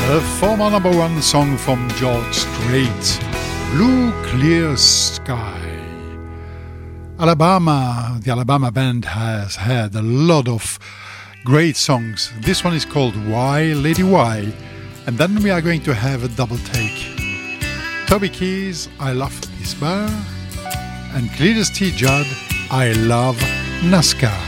A former number one song from George Strait, Blue Clear Sky. Alabama, the Alabama band has had a lot of great songs. This one is called Why, Lady Why, and then we are going to have a double take. Toby Keith, I Love This Bar, and Cletus T. Judd, I Love NASCAR.